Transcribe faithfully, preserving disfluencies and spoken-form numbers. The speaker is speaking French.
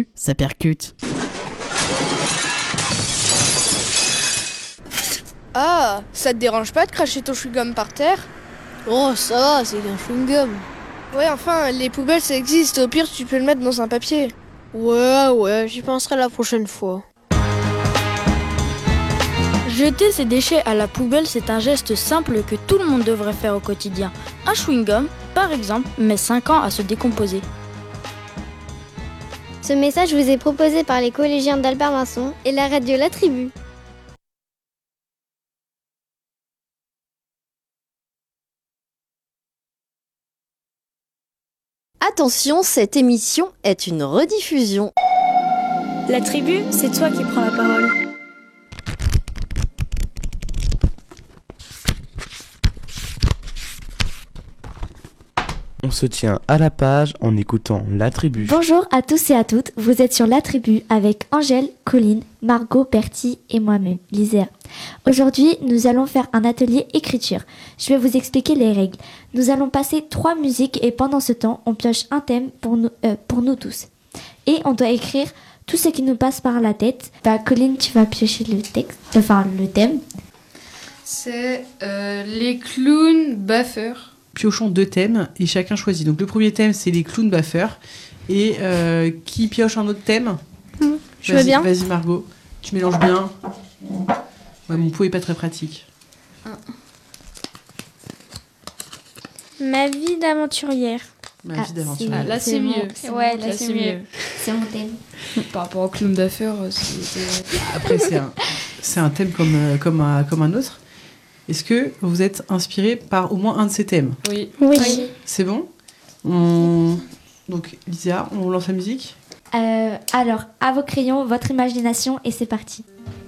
ça percute. Ah, ça te dérange pas de cracher ton chewing-gum par terre? Oh, ça va, c'est qu'un chewing-gum. Ouais, enfin, les poubelles ça existe, au pire tu peux le mettre dans un papier. Ouais, ouais, j'y penserai la prochaine fois. Jeter ses déchets à la poubelle, c'est un geste simple que tout le monde devrait faire au quotidien. Un chewing-gum, par exemple, met cinq ans à se décomposer. Ce message vous est proposé par les collégiens d'Albert Masson et la radio La Tribu. Attention, cette émission est une rediffusion. La tribu, c'est toi qui prends la parole. On se tient à la page en écoutant La Tribu. Bonjour à tous et à toutes, vous êtes sur La Tribu avec Angèle, Colline, Margot, Bertie et moi-même, Lisère. Aujourd'hui, nous allons faire un atelier écriture. Je vais vous expliquer les règles. Nous allons passer trois musiques et pendant ce temps, on pioche un thème pour nous, euh, pour nous tous. Et on doit écrire tout ce qui nous passe par la tête. Bah, Colline, tu vas piocher le texte, enfin le thème. C'est euh, les clowns baffeurs. Piochons deux thèmes et chacun choisit. Donc le premier thème, c'est les clowns baffeurs. Et euh, qui pioche un autre thème? mmh, Je veux bien. Vas-y Margot, tu mélanges bien. Ouais, mon pot est pas très pratique. Ah. Ma vie d'aventurière. Ma Ah, vie d'aventurière. Ah, là, c'est, mon... mieux. C'est ouais, là, là, c'est, c'est mieux. mieux. C'est mon thème. Par rapport au clown baffeur, c'est... Après, c'est un, c'est un thème comme, euh, comme, un, comme un autre. Est-ce que vous êtes inspiré par au moins un de ces thèmes? Oui. Oui. oui. C'est bon? on... Donc, Lisa, on lance la musique? Euh, alors, à vos crayons, votre imagination et c'est parti.